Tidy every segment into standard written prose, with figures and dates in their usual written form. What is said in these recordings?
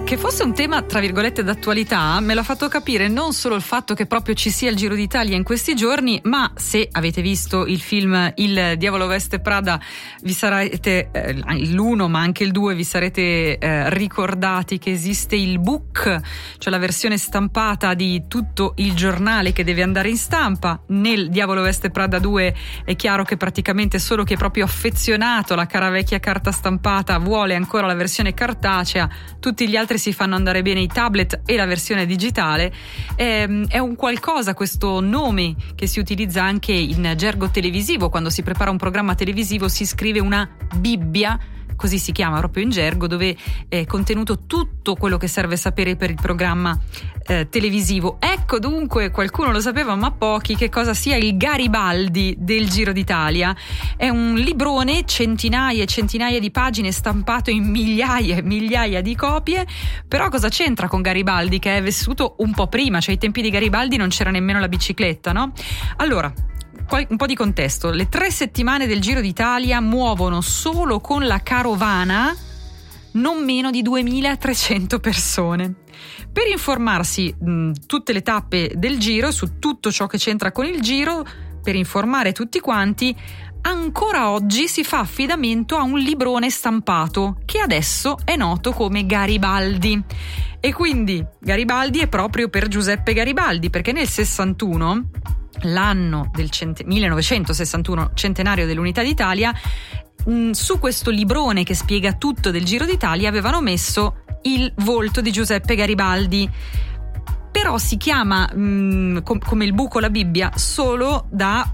Che fosse un tema, tra virgolette, d'attualità, me l'ha fatto capire non solo il fatto che proprio ci sia il Giro d'Italia in questi giorni, ma se avete visto il film Il Diavolo Veste Prada, vi sarete, l'1 ma anche il 2, vi sarete ricordati che esiste il book, cioè la versione stampata di tutto il giornale che deve andare in stampa. Nel Diavolo Veste Prada 2 è chiaro che praticamente solo chi è proprio affezionato alla cara vecchia carta stampata vuole ancora la versione cartacea, tutti gli altri si fanno andare bene i tablet e la versione digitale. È un qualcosa, questo nome che si utilizza anche in gergo televisivo. Quando si prepara un programma televisivo si scrive una Bibbia, così si chiama proprio in gergo, dove è contenuto tutto quello che serve sapere per il programma televisivo. Ecco dunque, qualcuno lo sapeva ma pochi, che cosa sia il Garibaldi del Giro d'Italia. È un librone, centinaia e centinaia di pagine, stampato in migliaia e migliaia di copie. Però cosa c'entra con Garibaldi, che è vissuto un po' prima, cioè ai tempi di Garibaldi non c'era nemmeno la bicicletta, no? Allora, un po' di contesto. Le 3 settimane del Giro d'Italia muovono solo con la carovana non meno di 2300 persone. Per informarsi tutte le tappe del Giro, su tutto ciò che c'entra con il Giro, per informare tutti quanti, ancora oggi si fa affidamento a un librone stampato che adesso è noto come Garibaldi. E quindi Garibaldi è proprio per Giuseppe Garibaldi, perché nel 61, l'anno del 1961, centenario dell'Unità d'Italia, su questo librone che spiega tutto del Giro d'Italia avevano messo il volto di Giuseppe Garibaldi. Però si chiama come il buco la Bibbia solo da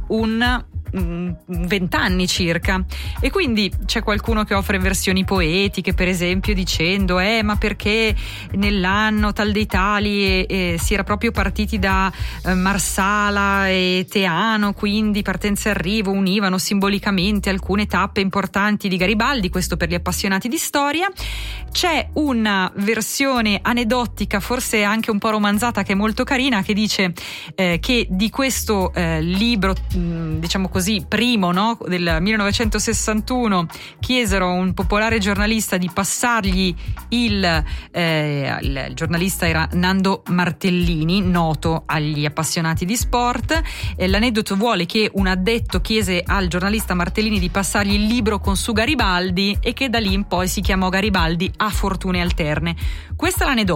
20 anni circa, e quindi c'è qualcuno che offre versioni poetiche, per esempio dicendo ma perché nell'anno tal dei tali si era proprio partiti da Marsala e Teano, quindi partenza e arrivo univano simbolicamente alcune tappe importanti di Garibaldi. Questo per gli appassionati di storia. C'è una versione aneddotica, forse anche un po' romanzata, che è molto carina, che dice che di questo libro, diciamo così, primo, no, del 1961, chiesero a un popolare giornalista di passargli il giornalista era Nando Martellini, noto agli appassionati di sport. L'aneddoto vuole che un addetto chiese al giornalista Martellini di passargli il libro con su Garibaldi, e che da lì in poi si chiamò Garibaldi a fortune alterne. Questa è l'aneddoto.